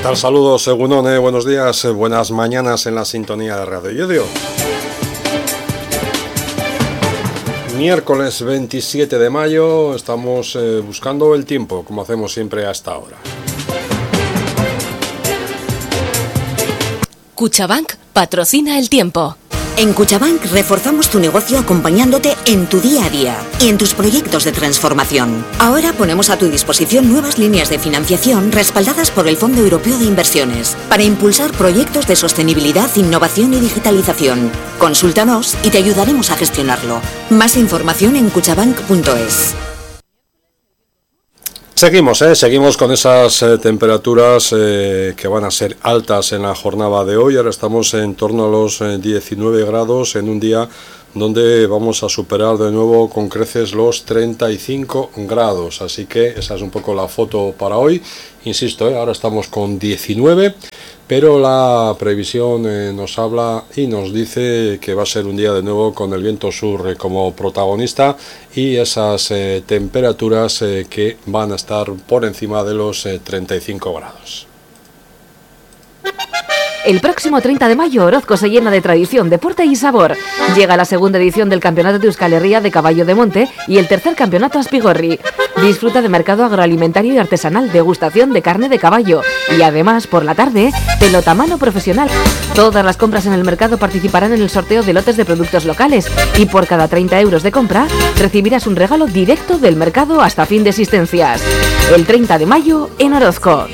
tal? Saludos, Egunone, buenos días, buenas mañanas en la sintonía de Radio Llodio. Miércoles 27 de mayo, estamos buscando el tiempo, como hacemos siempre a esta hora. Cuchabank patrocina el tiempo. En Cuchabank reforzamos tu negocio acompañándote en tu día a día y en tus proyectos de transformación. Ahora ponemos a tu disposición nuevas líneas de financiación respaldadas por el Fondo Europeo de Inversiones para impulsar proyectos de sostenibilidad, innovación y digitalización. Consúltanos y te ayudaremos a gestionarlo. Más información en cuchabank.es. Seguimos con esas temperaturas que van a ser altas en la jornada de hoy. Ahora estamos en torno a los 19 grados en un día donde vamos a superar de nuevo con creces los 35 grados. Así que esa es un poco la foto para hoy. Insisto, ahora estamos con 19, pero la previsión nos habla y nos dice que va a ser un día de nuevo con el viento sur como protagonista y esas temperaturas que van a estar por encima de los 35 grados. El próximo 30 de mayo, Orozco se llena de tradición, deporte y sabor. Llega la segunda edición del Campeonato de Euskal Herria de Caballo de Monte y el tercer Campeonato Aspigorri. Disfruta de mercado agroalimentario y artesanal, degustación de carne de caballo y además, por la tarde, pelotamano profesional. Todas las compras en el mercado participarán en el sorteo de lotes de productos locales y por cada 30 euros de compra recibirás un regalo directo del mercado hasta fin de existencias. El 30 de mayo en Orozco.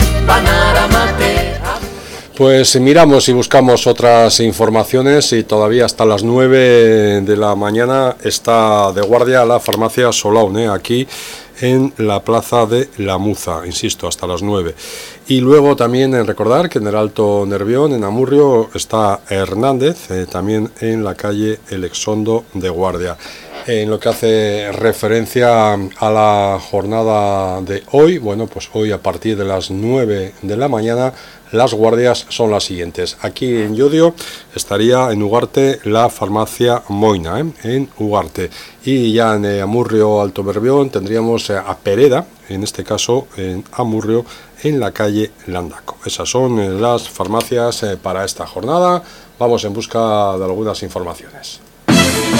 Pues miramos y buscamos otras informaciones y todavía hasta las 9 de la mañana está de guardia la farmacia Solaun, aquí en la plaza de La Muza, insisto, hasta las 9. Y luego también recordar que en el Alto Nervión, en Amurrio, está Hernández, también en la calle El Exondo de guardia. En lo que hace referencia a la jornada de hoy, bueno, pues hoy a partir de las 9 de la mañana las guardias son las siguientes. Aquí en Llodio estaría en Ugarte la farmacia Moina, en Ugarte. Y ya en Amurrio, Alto Nervión, tendríamos a Pereda, en este caso en Amurrio, en la calle Landaco. Esas son las farmacias para esta jornada. Vamos en busca de algunas informaciones.